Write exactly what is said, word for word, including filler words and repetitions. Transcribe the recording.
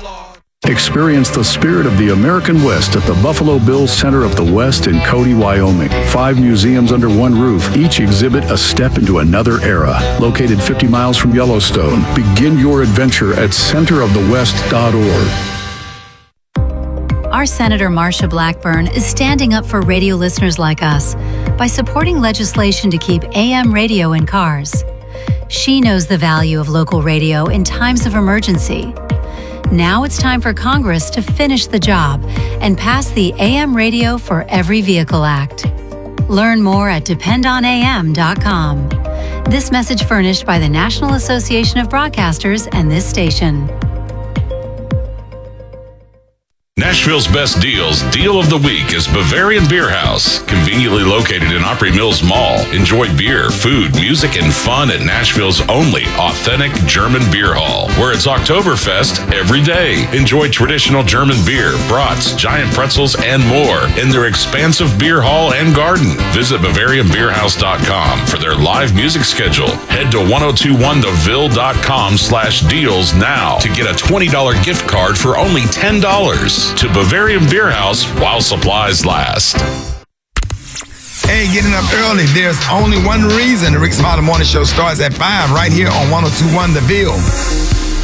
Experience the spirit of the American West at the Buffalo Bills Center of the West in Cody, Wyoming. Five museums under one roof, each exhibit a step into another era. Located fifty miles from Yellowstone, begin your adventure at center of the west dot org. Our Senator Marsha Blackburn is standing up for radio listeners like us by supporting legislation to keep A M radio in cars. She knows the value of local radio in times of emergency. Now it's time for Congress to finish the job and pass the A M Radio for Every Vehicle Act. Learn more at depend on A M dot com. This message furnished by the National Association of Broadcasters and this station. Nashville's best deals, deal of the week is Bavarian Beer House. Conveniently located in Opry Mills Mall. Enjoy beer, food, music, and fun at Nashville's only authentic German beer hall, where it's Oktoberfest every day. Enjoy traditional German beer, brats, giant pretzels, and more in their expansive beer hall and garden. Visit Bavarian Beer House dot com for their live music schedule. Head to ten twenty-one the ville dot com slash deals now to get a twenty dollars gift card for only ten dollars. To Bavarian Beer House while supplies last. Hey, getting up early. There's only one reason the Rick Smiley Morning Show starts at five right here on ten twenty-one The Ville.